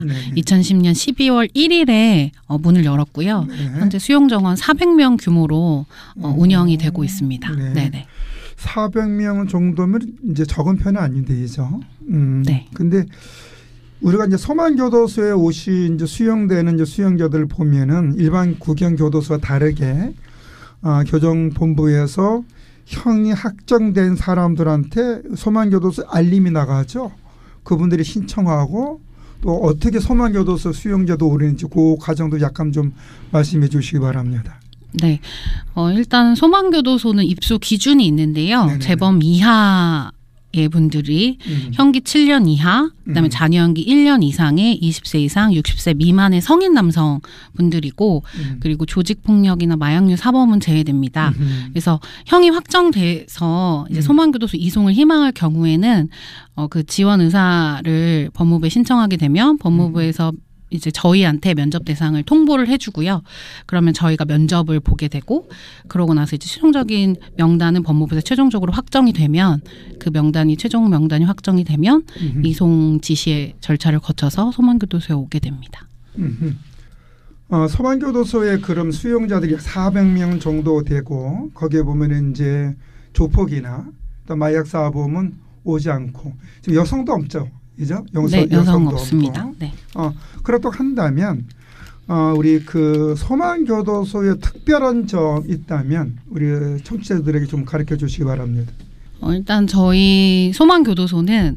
네. 2010년 12월 1일에 문을 열었고요. 네. 현재 수용 정원 400명 규모로 운영이 되고 있습니다. 네. 네네. 400명 정도면 이제 적은 편은 아닌데, 그죠? 네. 근데 우리가 이제 소망교도소에 오시 이제 수용되는 이제 수용자들을 보면은 일반 구경교도소와 다르게 교정본부에서 형이 확정된 사람들한테 소망교도소 알림이 나가죠. 그분들이 신청하고 또 어떻게 소망교도소 수용자도 오르는지 그 과정도 약간 좀 말씀해 주시기 바랍니다. 네. 일단 소망교도소는 입소 기준이 있는데요. 네네네. 재범 이하의 분들이 형기 7년 이하, 그다음에 자녀형기 1년 이상의 20세 이상, 60세 미만의 성인 남성 분들이고 그리고 조직폭력이나 마약류 사범은 제외됩니다. 그래서 형이 확정돼서 이제 소망교도소 이송을 희망할 경우에는 그 지원 의사를 법무부에 신청하게 되면 법무부에서 이제 저희한테 면접 대상을 통보를 해주고요. 그러면 저희가 면접을 보게 되고 그러고 나서 이제 최종적인 명단은 법무부에서 최종적으로 확정이 되면 그 명단이 최종 명단이 확정이 되면 이송 지시의 절차를 거쳐서 소망교도소에 오게 됩니다. 소망교도소에 그럼 수용자들이 400명 정도 되고 거기에 보면 이제 조폭이나 또 마약 사범은 오지 않고 지금 여성도 없죠. 그죠? 네, 여성 여성도 없습니다. 없고. 네. 그렇다고 한다면 우리 그 소망교도소에 특별한 점 있다면 우리 청취자들에게 좀 가르쳐 주시기 바랍니다. 일단 저희 소망교도소는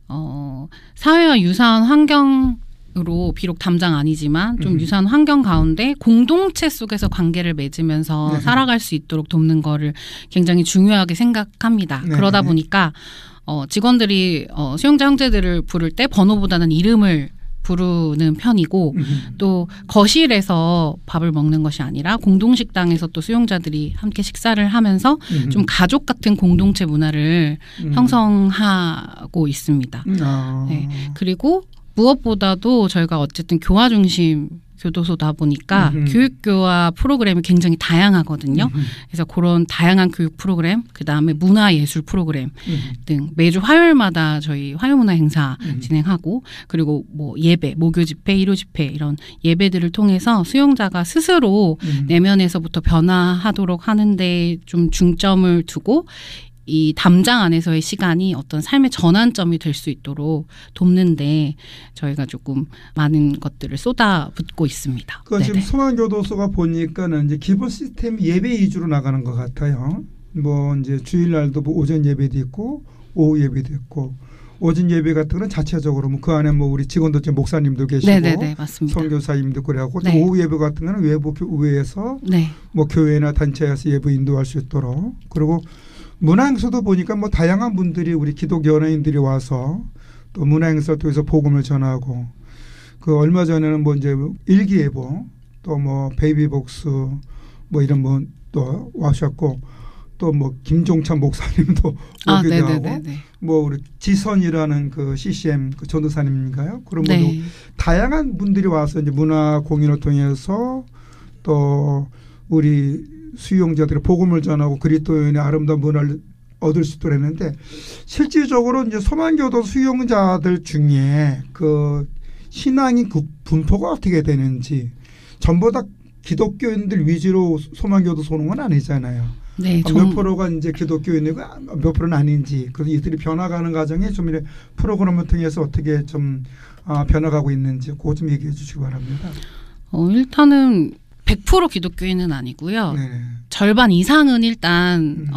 사회와 유사한 환경으로 비록 담장 아니지만 좀 유사한 환경 가운데 공동체 속에서 관계를 맺으면서 네. 살아갈 수 있도록 돕는 거를 굉장히 중요하게 생각합니다. 네. 그러다 보니까 직원들이 수용자 형제들을 부를 때 번호보다는 이름을 부르는 편이고 또 거실에서 밥을 먹는 것이 아니라 공동식당에서 또 수용자들이 함께 식사를 하면서 좀 가족 같은 공동체 문화를 형성하고 있습니다. 네. 그리고 무엇보다도 저희가 어쨌든 교화 중심 교도소다 보니까 교육교화 프로그램이 굉장히 다양하거든요. 그래서 그런 다양한 교육 프로그램, 그다음에 문화예술 프로그램 등 매주 화요일마다 저희 화요문화 행사 진행하고 그리고 뭐 예배, 모교 집회, 1호 집회 이런 예배들을 통해서 수용자가 스스로 내면에서부터 변화하도록 하는데 좀 중점을 두고 이 담장 안에서의 시간이 어떤 삶의 전환점이 될 수 있도록 돕는데 저희가 조금 많은 것들을 쏟아붓고 있습니다. 그 지금 소망교도소가 보니까는 이제 기본 시스템 예배 위주로 나가는 것 같아요. 뭐 이제 주일날도 뭐 오전 예배도 있고 오후 예배도 있고 오전 예배 같은 거는 자체적으로 뭐 그 안에 뭐 우리 직원도 목사님도 계시고 네네네, 맞습니다. 선교사님도 그래갖고 네. 또 오후 예배 같은 거는 외부 교회에서 네. 뭐 교회나 단체에서 예배 인도할 수 있도록 그리고 문화행사도 보니까 뭐 다양한 분들이 우리 기독교 연예인들이 와서 또 문화행사 통해서 복음을 전하고 그 얼마 전에는 뭐 이제 일기예보 또 뭐 베이비복스 뭐 이런 분 또 와셨고 또 뭐 김종찬 목사님도 오기도 하고 뭐 우리 지선이라는 그 CCM 그 전도사님인가요? 그런 분도 네. 다양한 분들이 와서 이제 문화 공연을 통해서 또 우리 수용자들의 복음을 전하고 그리스도인의 아름다운 문화를 얻을 수 있도록 했는데 실질적으로 이제 소망교도 수용자들 중에 그 신앙의 그 분포가 어떻게 되는지 전부 다 기독교인들 위주로 소망교도 소는 건 아니잖아요. 네, 몇 프로가 이제 기독교인이고 몇 프로는 아닌지 그래서 이들이 변화가는 과정에 좀 이렇게 프로그램을 통해서 어떻게 좀 변화가고 있는지 그거 좀 얘기해 주시기 바랍니다. 일단은 100% 기독교인은 아니고요. 네. 절반 이상은 일단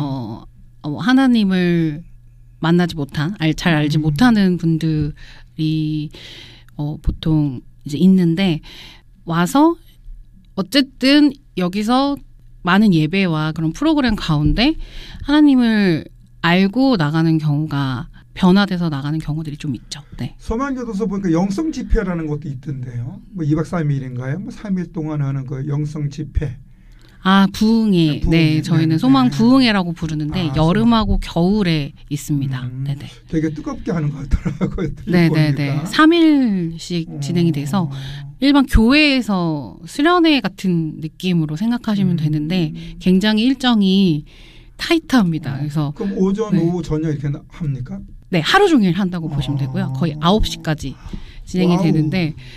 하나님을 만나지 못한, 잘 알지 못하는 분들이 보통 이제 있는데 와서 어쨌든 여기서 많은 예배와 그런 프로그램 가운데 하나님을 알고 나가는 경우가 변화돼서 나가는 경우들이 좀 있죠. 네. 소망교도소 보니까 영성 집회라는 것도 있던데요. 뭐 2박 3일인가요? 뭐 3일 동안 하는 그 영성 집회. 부흥회. 네, 저희는 소망 부흥회라고 부르는데 여름하고 겨울에 있습니다. 네네. 되게 뜨겁게 하는 것 같더라고요. 네네네. 3일씩 진행이 돼서 일반 교회에서 수련회 같은 느낌으로 생각하시면 되는데 굉장히 일정이 타이트합니다. 그래서 그럼 오전, 오후, 저녁 이렇게 합니까? 네, 하루 종일 한다고 보시면 되고요. 거의 9시까지 진행이 되는데